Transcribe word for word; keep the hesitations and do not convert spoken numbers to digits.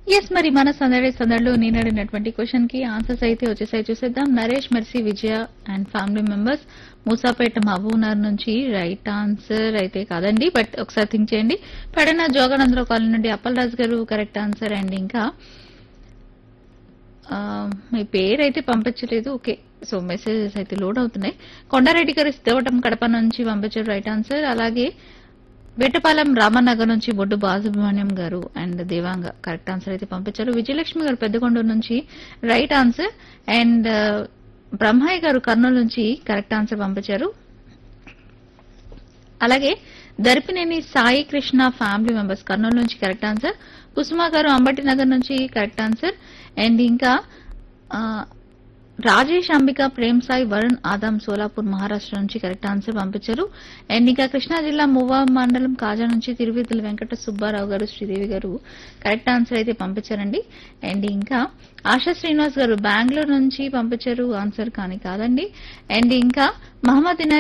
Yes మరి మన సందడి సందడిలో నేను అడిగినటువంటి క్వశ్చన్ కి ఆన్సర్స్ అయితే వచ్చేసాయి చూసేద్దాం. Naresh mercy Vijaya and family members Moosapet Mahabubnagar నుంచి రైట్ ఆన్సర్ అయితే కాదండి, బట్ ఒకసారి థింక్ చేయండి. పెడన జోగానందరావు కాలనీ నుండి అప్పలరాజు గారు కరెక్ట్ ఆన్సర్. అండ్ ఇంకా ఆ, మీ పేరు అయితే పంపించలేదు. ఓకే, సో మెసేజెస్ అయితే లోడ్ అవుతున్నాయి. కొండారెడ్డి గారు దేవటం కడప నుంచి పంపించారు రైట్ ఆన్సర్. అలాగే వేటపాలెం రామనగర్ నుంచి బొడ్డు బాలసుబ్రహ్మణ్యం గారు అండ్ దేవాంగ కరెక్ట్ ఆన్సర్ అయితే పంపించారు. విజయలక్ష్మి గారు పెద్దకొండూరు నుంచి రైట్ ఆన్సర్. అండ్ బ్రహ్మయ్య గారు కర్నూలు నుంచి కరెక్ట్ ఆన్సర్ పంపించారు. అలాగే దర్పినేని సాయి కృష్ణ ఫ్యామిలీ మెంబర్స్ కర్నూలు నుంచి కరెక్ట్ ఆన్సర్. కుసుమ గారు అంబటి నగర్ నుంచి కరెక్ట్ ఆన్సర్. అండ్ ఇంకా ఆ, రాజేష్ అంబిక ప్రేమ్ సాయి వరుణ్ ఆదాం సోలాపూర్ మహారాష్ట్ర నుంచి కరెక్ట్ ఆన్సర్ పంపించారు. అండ్ ఇంకా కృష్ణా జిల్లా మువ్వా మండలం కాజా నుంచి తిరువితుల వెంకట సుబ్బారావు గారు శ్రీదేవి గారు కరెక్ట్ ఆన్సర్ అయితే పంపించారండి. అండ్ ఇంకా ఆశా శ్రీనివాస్ గారు బెంగళూరు నుంచి పంపించారు ఆన్సర్ కానీ కాదండి. అండ్ ఇంకా మహమ్మద్ ఇనాయత్